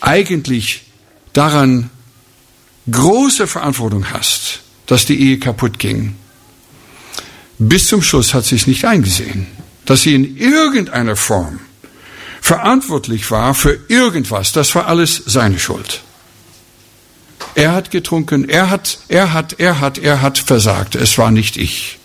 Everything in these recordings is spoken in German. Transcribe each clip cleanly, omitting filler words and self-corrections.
eigentlich daran große Verantwortung hast, dass die Ehe kaputt ging. Bis zum Schluss hat sie es nicht eingesehen, dass sie in irgendeiner Form verantwortlich war für irgendwas. Das war alles seine Schuld. Er hat getrunken, er hat versagt. Es war nicht ich.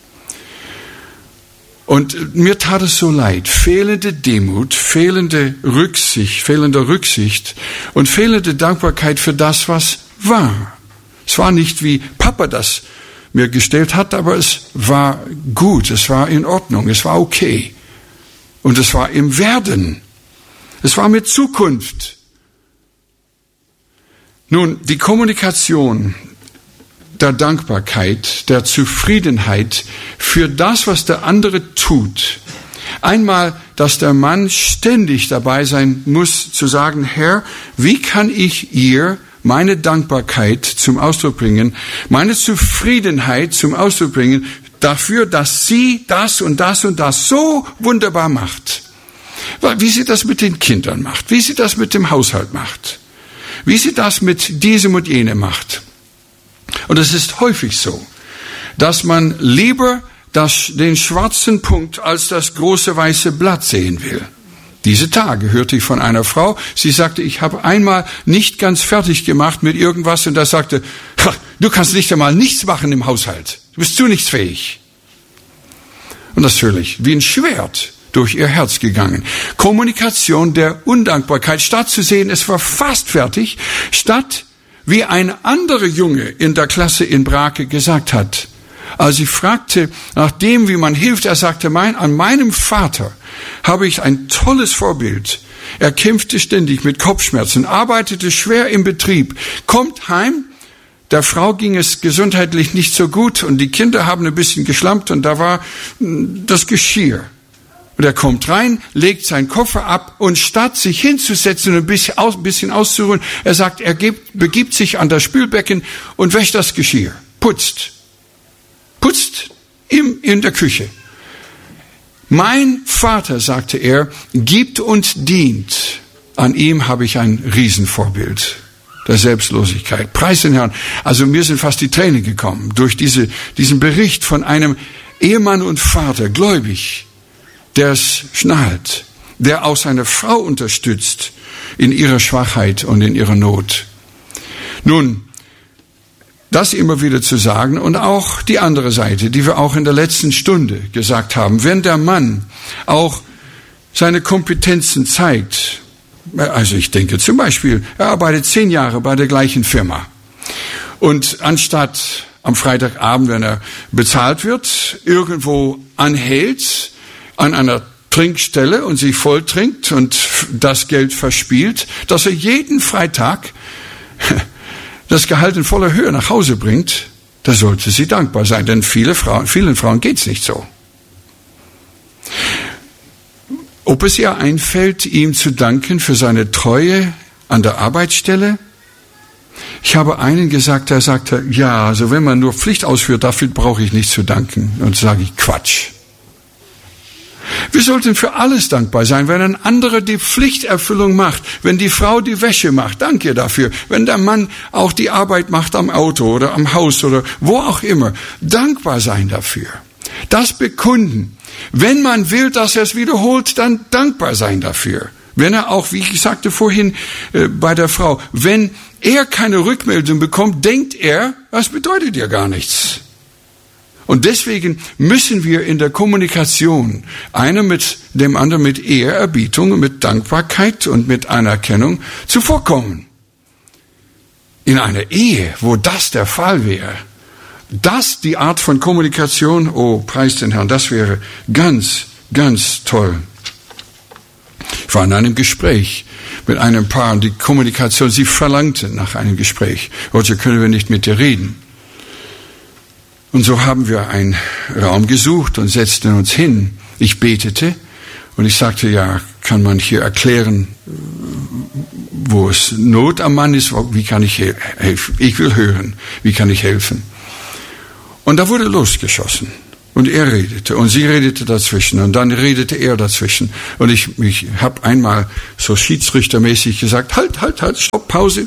Und mir tat es so leid. Fehlende Demut, fehlende Rücksicht und fehlende Dankbarkeit für das, was war. Es war nicht, wie Papa das mir gestellt hat, aber es war gut, es war in Ordnung, es war okay. Und es war im Werden. Es war mit Zukunft. Nun, die Kommunikation der Dankbarkeit, der Zufriedenheit für das, was der andere tut. Einmal, dass der Mann ständig dabei sein muss, zu sagen, Herr, wie kann ich ihr meine Dankbarkeit zum Ausdruck bringen, meine Zufriedenheit zum Ausdruck bringen, dafür, dass sie das und das und das so wunderbar macht. Wie sie das mit den Kindern macht, wie sie das mit dem Haushalt macht, wie sie das mit diesem und jenem macht. Und es ist häufig so, dass man lieber den schwarzen Punkt als das große weiße Blatt sehen will. Diese Tage hörte ich von einer Frau, sie sagte, ich habe einmal nicht ganz fertig gemacht mit irgendwas und da sagte, du kannst nicht einmal nichts machen im Haushalt, du bist zu nichts fähig. Und das natürlich wie ein Schwert durch ihr Herz gegangen. Kommunikation der Undankbarkeit, statt zu sehen, es war fast fertig, statt wie ein anderer Junge in der Klasse in Brake gesagt hat, als ich fragte nach dem, wie man hilft, er sagte, an meinem Vater habe ich ein tolles Vorbild. Er kämpfte ständig mit Kopfschmerzen, arbeitete schwer im Betrieb, kommt heim, der Frau ging es gesundheitlich nicht so gut und die Kinder haben ein bisschen geschlampt und da war das Geschirr. Und er kommt rein, legt seinen Koffer ab und statt sich hinzusetzen und ein bisschen auszuruhen, er sagt, er begibt sich an das Spülbecken und wäscht das Geschirr, putzt in der Küche. Mein Vater, sagte er, gibt und dient. An ihm habe ich ein Riesenvorbild der Selbstlosigkeit. Preis den Herrn. Also mir sind fast die Tränen gekommen durch diesen Bericht von einem Ehemann und Vater, gläubig, der es schnallt, der auch seine Frau unterstützt in ihrer Schwachheit und in ihrer Not. Nun, das immer wieder zu sagen und auch die andere Seite, die wir auch in der letzten Stunde gesagt haben, wenn der Mann auch seine Kompetenzen zeigt, also ich denke zum Beispiel, er arbeitet 10 Jahre bei der gleichen Firma und anstatt am Freitagabend, wenn er bezahlt wird, irgendwo anhält an einer Trinkstelle und sich volltrinkt und das Geld verspielt, dass er jeden Freitag das Gehalt in voller Höhe nach Hause bringt, da sollte sie dankbar sein, denn vielen Frauen geht's nicht so. Ob es ihr einfällt, ihm zu danken für seine Treue an der Arbeitsstelle? Ich habe einen gesagt, der sagte, ja, also wenn man nur Pflicht ausführt, dafür brauche ich nicht zu danken. Und sage ich, Quatsch. Wir sollten für alles dankbar sein, wenn ein anderer die Pflichterfüllung macht, wenn die Frau die Wäsche macht, danke dafür, wenn der Mann auch die Arbeit macht am Auto oder am Haus oder wo auch immer, dankbar sein dafür. Das bekunden. Wenn man will, dass er es wiederholt, dann dankbar sein dafür. Wenn er auch, wie ich sagte vorhin bei der Frau, wenn er keine Rückmeldung bekommt, denkt er, das bedeutet ja gar nichts. Und deswegen müssen wir in der Kommunikation einer mit dem anderen mit Ehrerbietung, mit Dankbarkeit und mit Anerkennung zuvorkommen. In einer Ehe, wo das der Fall wäre, das die Art von Kommunikation, oh, preis den Herrn, das wäre ganz, ganz toll. Ich war in einem Gespräch mit einem Paar, die Kommunikation, sie verlangten nach einem Gespräch. Heute können wir nicht mit dir reden. Und so haben wir einen Raum gesucht und setzten uns hin. Ich betete und ich sagte, ja, kann man hier erklären, wo es Not am Mann ist, wie kann ich helfen? Ich will hören, wie kann ich helfen? Und da wurde losgeschossen. Und er redete und sie redete dazwischen und dann redete er dazwischen. Und ich habe einmal so schiedsrichtermäßig gesagt, halt, stopp, Pause.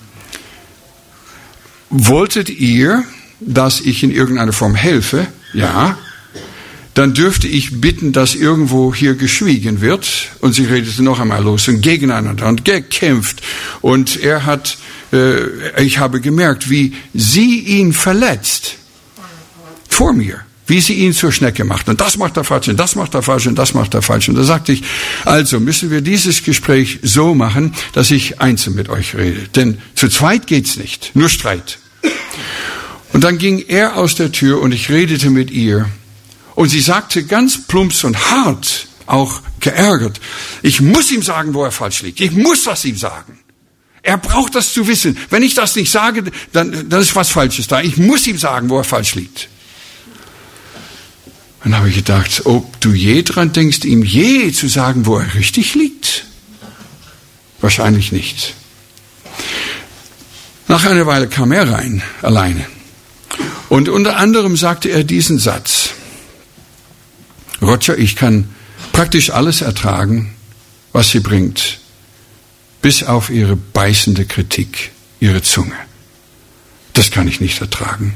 Wolltet ihr, dass ich in irgendeiner Form helfe? Ja. Dann dürfte ich bitten, dass irgendwo hier geschwiegen wird. Und sie redete noch einmal los und gegeneinander und gekämpft. Und ich habe gemerkt, wie sie ihn verletzt. Vor mir. Wie sie ihn zur Schnecke macht. Und das macht er falsch, und das macht er falsch, und das macht er falsch. Und da sagte ich, also müssen wir dieses Gespräch so machen, dass ich einzeln mit euch rede. Denn zu zweit geht's nicht. Nur Streit. Und dann ging er aus der Tür und ich redete mit ihr. Und sie sagte ganz plumps und hart, auch geärgert, ich muss ihm sagen, wo er falsch liegt. Ich muss das ihm sagen. Er braucht das zu wissen. Wenn ich das nicht sage, dann ist was Falsches da. Ich muss ihm sagen, wo er falsch liegt. Dann habe ich gedacht, ob du je dran denkst, ihm je zu sagen, wo er richtig liegt? Wahrscheinlich nicht. Nach einer Weile kam er rein, alleine. Und unter anderem sagte er diesen Satz. Roger, ich kann praktisch alles ertragen, was sie bringt, bis auf ihre beißende Kritik, ihre Zunge. Das kann ich nicht ertragen.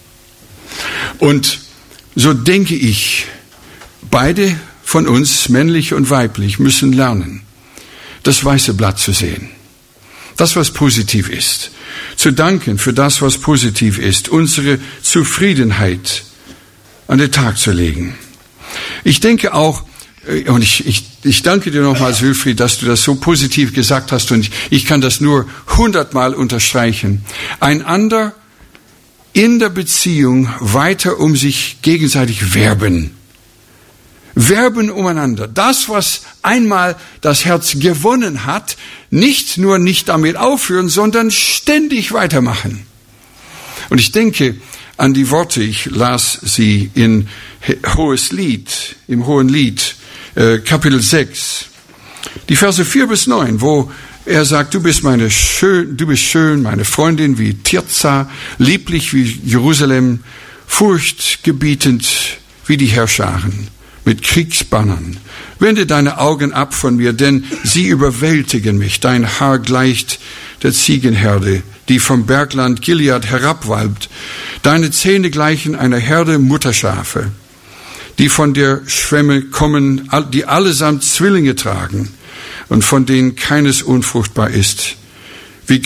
Und so denke ich, beide von uns, männlich und weiblich, müssen lernen, das weiße Blatt zu sehen. Das, was positiv ist. Zu danken für das, was positiv ist. Unsere Zufriedenheit an den Tag zu legen. Ich denke auch, und ich danke dir nochmals, Wilfried, dass du das so positiv gesagt hast, und ich kann das nur 100-mal unterstreichen. Einander in der Beziehung weiter um sich gegenseitig werben. Werben umeinander. Das, was einmal das Herz gewonnen hat, nicht nur nicht damit aufhören, sondern ständig weitermachen. Und ich denke an die Worte, ich las sie in im Hohen Lied, Kapitel 6, die Verse 4-9, wo er sagt, du bist schön, meine Freundin wie Tirza, lieblich wie Jerusalem, furchtgebietend wie die Herrscharen, mit Kriegsbannern. Wende deine Augen ab von mir, denn sie überwältigen mich. Dein Haar gleicht der Ziegenherde, die vom Bergland Gilead herabwalbt. Deine Zähne gleichen einer Herde Mutterschafe, die von der Schwemme kommen, die allesamt Zwillinge tragen und von denen keines unfruchtbar ist. Wie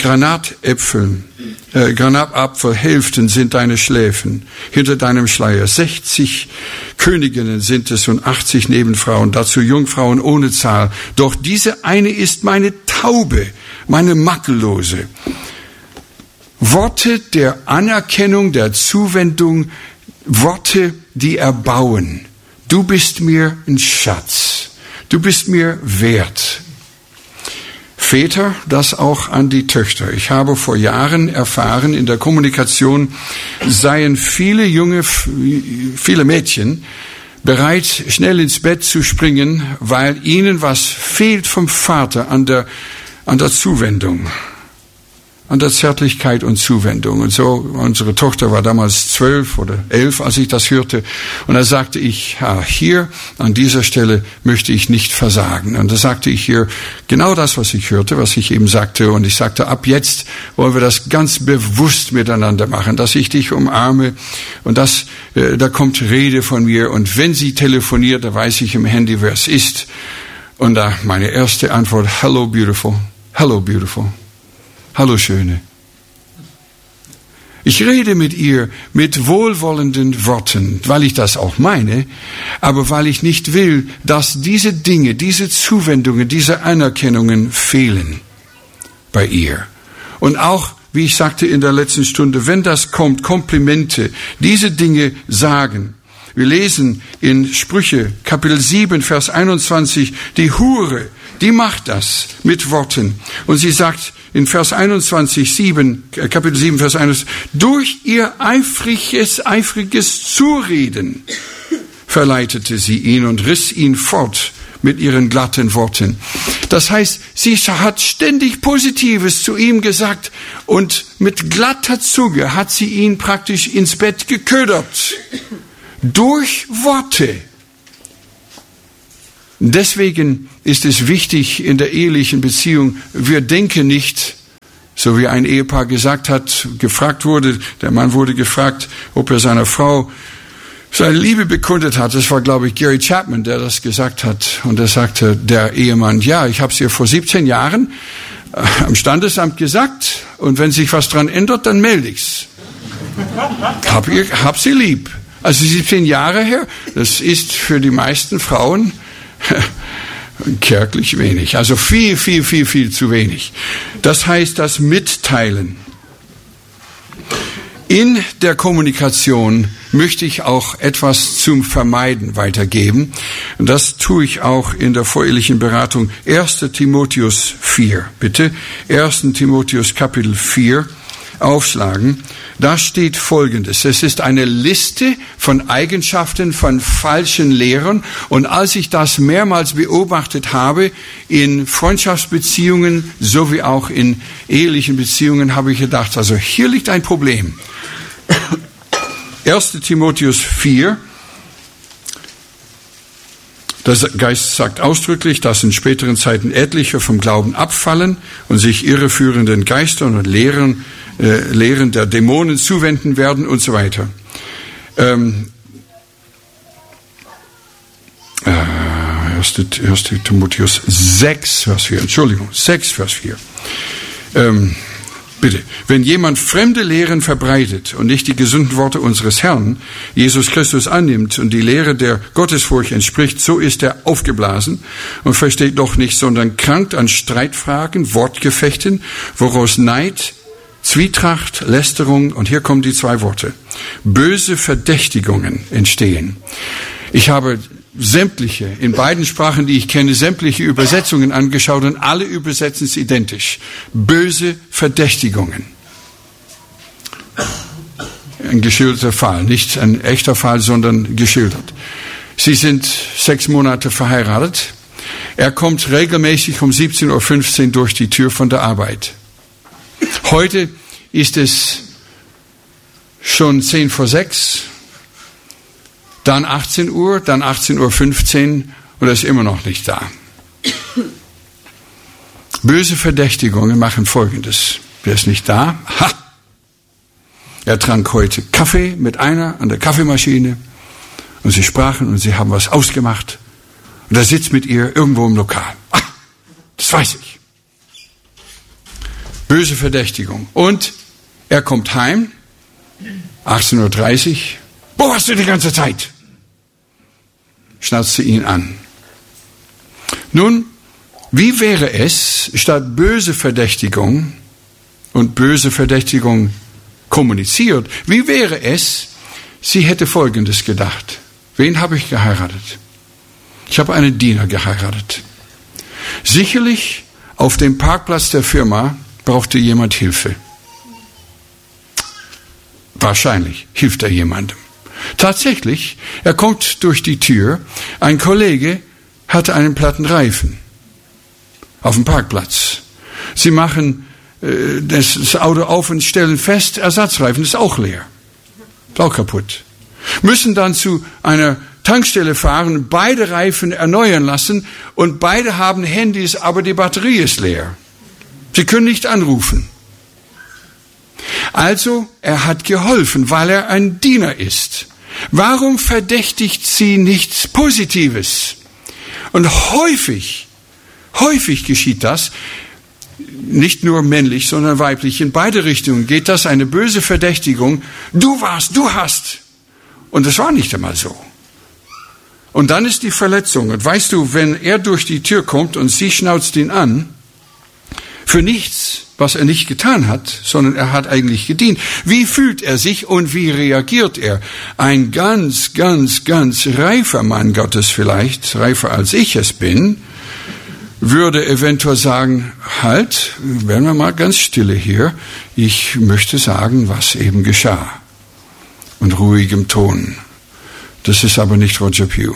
Granatapfelhälften sind deine Schläfen hinter deinem Schleier. 60 Königinnen sind es und 80 Nebenfrauen, dazu Jungfrauen ohne Zahl. Doch diese eine ist meine Taube, meine Makellose. Worte der Anerkennung, der Zuwendung, Worte, die erbauen. Du bist mir ein Schatz. Du bist mir wert. Väter, das auch an die Töchter. Ich habe vor Jahren erfahren, in der Kommunikation seien viele Mädchen bereit, schnell ins Bett zu springen, weil ihnen was fehlt vom Vater an der Zuwendung, an der Zärtlichkeit und Zuwendung. Und so, unsere Tochter war damals 12 oder 11, als ich das hörte. Und da sagte ich, hier an dieser Stelle möchte ich nicht versagen. Und da sagte ich hier genau das, was ich hörte, was ich eben sagte. Und ich sagte, ab jetzt wollen wir das ganz bewusst miteinander machen, dass ich dich umarme. Und da kommt Rede von mir. Und wenn sie telefoniert, da weiß ich im Handy, wer es ist. Und da meine erste Antwort, hello beautiful, hello beautiful. Hallo Schöne. Ich rede mit ihr mit wohlwollenden Worten, weil ich das auch meine, aber weil ich nicht will, dass diese Dinge, diese Zuwendungen, diese Anerkennungen fehlen bei ihr. Und auch, wie ich sagte in der letzten Stunde, wenn das kommt, Komplimente, diese Dinge sagen. Wir lesen in Sprüche, Kapitel 7, Vers 21, die Hure, die macht das mit Worten. Und sie sagt in Vers 21, Kapitel 7, Vers 21, durch ihr eifriges Zureden verleitete sie ihn und riss ihn fort mit ihren glatten Worten. Das heißt, sie hat ständig Positives zu ihm gesagt und mit glatter Zunge hat sie ihn praktisch ins Bett geködert. durch Worte. Deswegen ist es wichtig in der ehelichen Beziehung, wir denken nicht, so wie ein Ehepaar gefragt wurde, der Mann wurde gefragt, ob er seiner Frau seine Liebe bekundet hat. Das war, glaube ich, Gary Chapman, der das gesagt hat. Und er sagte, der Ehemann, ja, ich habe es ihr vor 17 Jahren am Standesamt gesagt, und wenn sich was dran ändert, dann melde ich's. Hab sie lieb. Also 17 Jahre her, das ist für die meisten Frauen kärglich wenig. Also viel zu wenig. Das heißt, das Mitteilen. In der Kommunikation möchte ich auch etwas zum Vermeiden weitergeben. Und das tue ich auch in der vorehelichen Beratung. 1. Timotheus 4, bitte. 1. Timotheus Kapitel 4 aufschlagen. Da steht Folgendes. Es ist eine Liste von Eigenschaften von falschen Lehrern. Und als ich das mehrmals beobachtet habe, in Freundschaftsbeziehungen sowie auch in ehelichen Beziehungen, habe ich gedacht, also hier liegt ein Problem. 1. Timotheus 4. Der Geist sagt ausdrücklich, dass in späteren Zeiten etliche vom Glauben abfallen und sich irreführenden Geistern und Lehren der Dämonen zuwenden werden und so weiter. 1. Timotheus 6, Vers 4. Entschuldigung, 6, Vers 4. Bitte, wenn jemand fremde Lehren verbreitet und nicht die gesunden Worte unseres Herrn, Jesus Christus, annimmt und die Lehre der Gottesfurcht entspricht, so ist er aufgeblasen und versteht doch nicht, sondern krankt an Streitfragen, Wortgefechten, woraus Neid, Zwietracht, Lästerung, und hier kommen die 2 Worte, böse Verdächtigungen entstehen. Ich habe sämtliche, in beiden Sprachen, die ich kenne, sämtliche Übersetzungen angeschaut und alle übersetzen es identisch. Böse Verdächtigungen. Ein geschilderter Fall, nicht ein echter Fall, sondern geschildert. Sie sind 6 Monate verheiratet. Er kommt regelmäßig um 17:15 Uhr durch die Tür von der Arbeit. Heute ist es schon 5:10, dann 18 Uhr, dann 18:15 Uhr und er ist immer noch nicht da. Böse Verdächtigungen machen Folgendes. Er ist nicht da. Ha! Er trank heute Kaffee mit einer an der Kaffeemaschine und sie sprachen und sie haben was ausgemacht. Und er sitzt mit ihr irgendwo im Lokal. Ah, das weiß ich. Böse Verdächtigung. Und er kommt heim, 18:30 Uhr. Wo warst du die ganze Zeit? Schnauzt sie ihn an. Nun, wie wäre es, statt böse Verdächtigung und böse Verdächtigung kommuniziert, wie wäre es, sie hätte Folgendes gedacht. Wen habe ich geheiratet? Ich habe einen Diener geheiratet. Sicherlich auf dem Parkplatz der Firma brauchte jemand Hilfe. Wahrscheinlich hilft er jemandem. Tatsächlich, er kommt durch die Tür, ein Kollege hatte einen platten Reifen auf dem Parkplatz. Sie machen das Auto auf und stellen fest, Ersatzreifen ist auch leer, ist auch kaputt. Müssen dann zu einer Tankstelle fahren, beide Reifen erneuern lassen und beide haben Handys, aber die Batterie ist leer. Sie können nicht anrufen. Also, er hat geholfen, weil er ein Diener ist. Warum verdächtigt sie nichts Positives? Und häufig geschieht das, nicht nur männlich, sondern weiblich, in beide Richtungen geht das, eine böse Verdächtigung. Du warst, du hast. Und es war nicht einmal so. Und dann ist die Verletzung. Und weißt du, wenn er durch die Tür kommt und sie schnauzt ihn an, für nichts, was er nicht getan hat, sondern er hat eigentlich gedient. Wie fühlt er sich und wie reagiert er? Ein ganz reifer Mann Gottes vielleicht, reifer als ich es bin, würde eventuell sagen, halt, werden wir mal ganz stille hier. Ich möchte sagen, was eben geschah. Und ruhigem Ton. Das ist aber nicht Roger Pugh.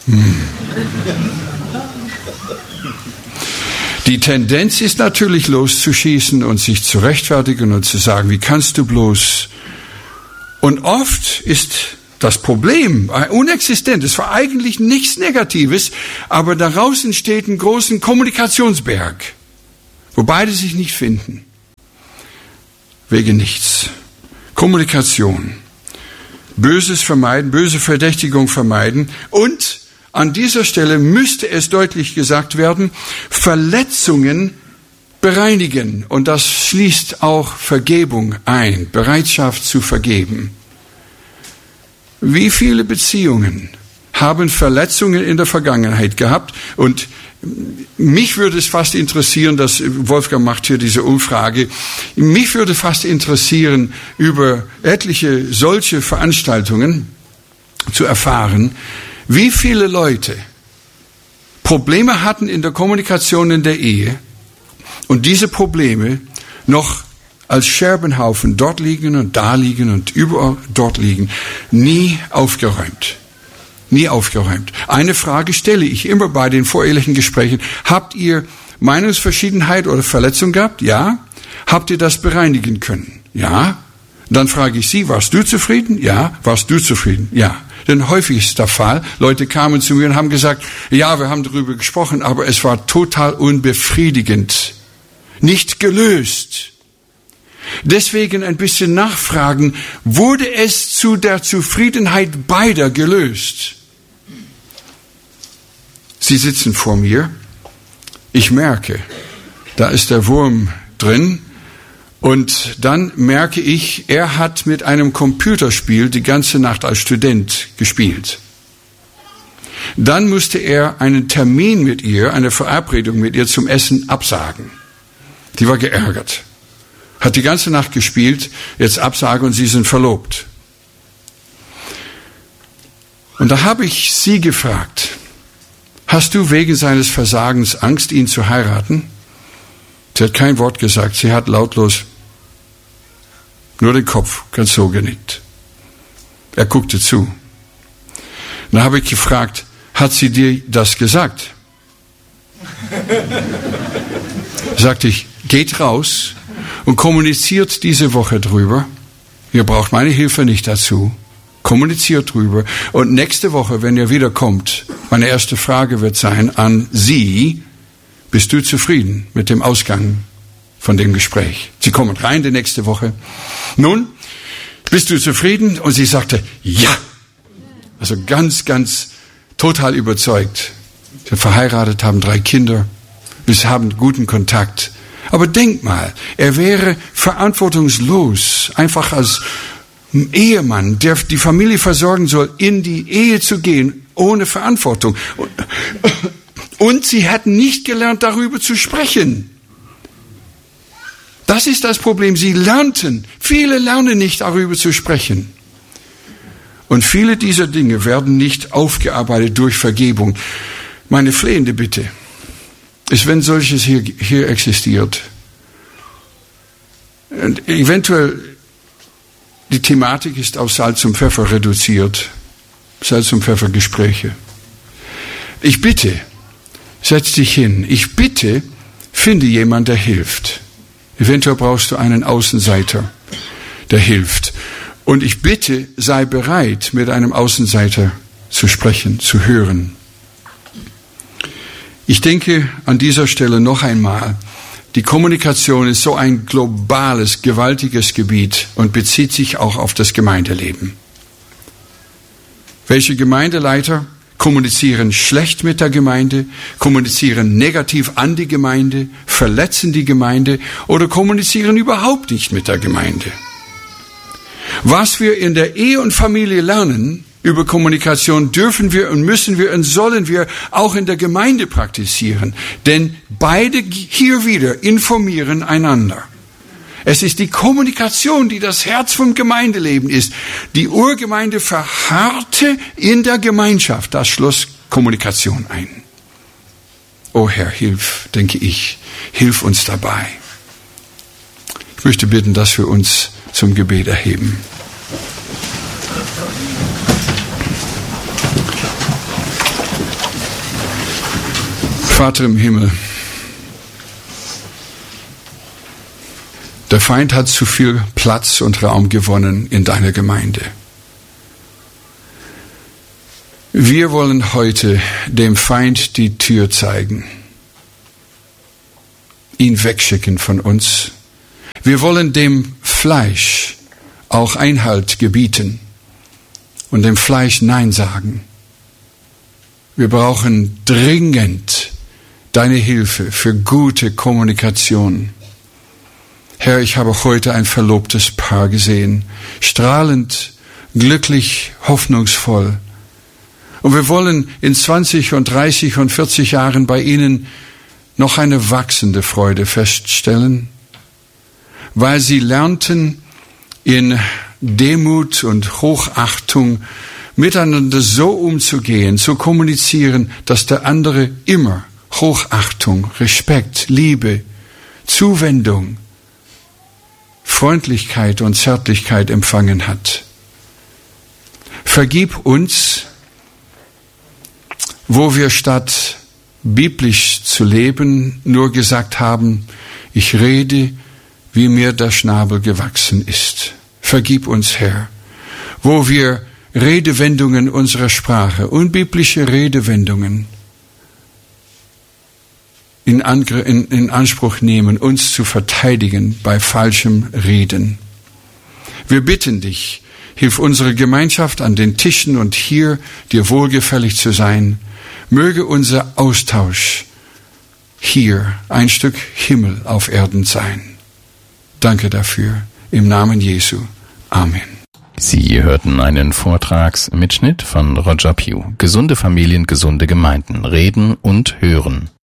Die Tendenz ist natürlich loszuschießen und sich zu rechtfertigen und zu sagen, wie kannst du bloß? Und oft ist das Problem, unexistent. Es war eigentlich nichts Negatives, aber daraus entsteht ein großen Kommunikationsberg, wo beide sich nicht finden. Wegen nichts. Kommunikation. Böses vermeiden, böse Verdächtigung vermeiden. Und an dieser Stelle müsste es deutlich gesagt werden, Verletzungen bereinigen. Und das schließt auch Vergebung ein, Bereitschaft zu vergeben. Wie viele Beziehungen haben Verletzungen in der Vergangenheit gehabt? Und mich würde es fast interessieren, dass Wolfgang macht hier diese Umfrage, mich würde fast interessieren, über etliche solche Veranstaltungen zu erfahren, wie viele Leute Probleme hatten in der Kommunikation in der Ehe und diese Probleme noch als Scherbenhaufen dort liegen und da liegen und überall dort liegen, nie aufgeräumt. Nie aufgeräumt. Eine Frage stelle ich immer bei den vorehelichen Gesprächen. Habt ihr Meinungsverschiedenheit oder Verletzung gehabt? Ja. Habt ihr das bereinigen können? Ja. Dann frage ich Sie, warst du zufrieden? Ja. Warst du zufrieden? Ja. Denn häufig ist der Fall, Leute kamen zu mir und haben gesagt, ja, wir haben darüber gesprochen, aber es war total unbefriedigend. Nicht gelöst. Deswegen ein bisschen nachfragen, wurde es zu der Zufriedenheit beider gelöst? Sie sitzen vor mir, ich merke, da ist der Wurm drin und dann merke ich, er hat mit einem Computerspiel die ganze Nacht als Student gespielt. Dann musste er einen Termin mit ihr, eine Verabredung mit ihr zum Essen absagen. Die war geärgert. Hat die ganze Nacht gespielt, jetzt Absage und sie sind verlobt. Und da habe ich sie gefragt, hast du wegen seines Versagens Angst, ihn zu heiraten? Sie hat kein Wort gesagt, sie hat lautlos nur den Kopf ganz so genickt. Er guckte zu. Dann habe ich gefragt, hat sie dir das gesagt? Sagte ich, geht raus und kommuniziert diese Woche drüber. Ihr braucht meine Hilfe nicht dazu. Kommuniziert drüber. Und nächste Woche, wenn ihr wiederkommt, meine erste Frage wird sein an Sie, bist du zufrieden mit dem Ausgang von dem Gespräch? Sie kommen rein die nächste Woche. Nun, bist du zufrieden? Und sie sagte, ja. Also ganz, ganz total überzeugt. Sie sind verheiratet, haben 3 Kinder. Wir haben guten Kontakt. Aber denk mal, er wäre verantwortungslos, einfach als Ehemann, der die Familie versorgen soll, in die Ehe zu gehen, ohne Verantwortung. Und sie hätten nicht gelernt, darüber zu sprechen. Das ist das Problem. Sie lernten. Viele lernen nicht, darüber zu sprechen. Und viele dieser Dinge werden nicht aufgearbeitet durch Vergebung. Meine flehende Bitte ist, wenn solches hier existiert, und eventuell die Thematik ist auf Salz und Pfeffer reduziert, Salz und Pfeffer Gespräche. Ich bitte, setz dich hin. Ich bitte, finde jemand, der hilft. Eventuell brauchst du einen Außenseiter, der hilft. Und ich bitte, sei bereit, mit einem Außenseiter zu sprechen, zu hören. Ich denke an dieser Stelle noch einmal, die Kommunikation ist so ein globales, gewaltiges Gebiet und bezieht sich auch auf das Gemeindeleben. Welche Gemeindeleiter kommunizieren schlecht mit der Gemeinde, kommunizieren negativ an die Gemeinde, verletzen die Gemeinde oder kommunizieren überhaupt nicht mit der Gemeinde? Was wir in der Ehe und Familie lernen über Kommunikation, dürfen wir und müssen wir und sollen wir auch in der Gemeinde praktizieren. Denn beide hier wieder informieren einander. Es ist die Kommunikation, die das Herz vom Gemeindeleben ist. Die Urgemeinde verharrte in der Gemeinschaft. Das schloss Kommunikation ein. O Herr, hilf, denke ich, hilf uns dabei. Ich möchte bitten, dass wir uns zum Gebet erheben. Vater im Himmel, der Feind hat zu viel Platz und Raum gewonnen in deiner Gemeinde. Wir wollen heute dem Feind die Tür zeigen, ihn wegschicken von uns. Wir wollen dem Fleisch auch Einhalt gebieten und dem Fleisch Nein sagen. Wir brauchen dringend deine Hilfe für gute Kommunikation. Herr, ich habe heute ein verlobtes Paar gesehen, strahlend, glücklich, hoffnungsvoll. Und wir wollen in 20 und 30 und 40 Jahren bei ihnen noch eine wachsende Freude feststellen, weil sie lernten, in Demut und Hochachtung miteinander so umzugehen, zu kommunizieren, dass der andere immer Hochachtung, Respekt, Liebe, Zuwendung, Freundlichkeit und Zärtlichkeit empfangen hat. Vergib uns, wo wir statt biblisch zu leben nur gesagt haben, ich rede, wie mir der Schnabel gewachsen ist. Vergib uns, Herr, wo wir Redewendungen unserer Sprache, unbiblische Redewendungen in Anspruch nehmen, uns zu verteidigen bei falschem Reden. Wir bitten dich, hilf unsere Gemeinschaft an den Tischen und hier dir wohlgefällig zu sein. Möge unser Austausch hier ein Stück Himmel auf Erden sein. Danke dafür. Im Namen Jesu. Amen. Sie hörten einen Vortragsmitschnitt von Roger Pugh. Gesunde Familien, gesunde Gemeinden. Reden und Hören.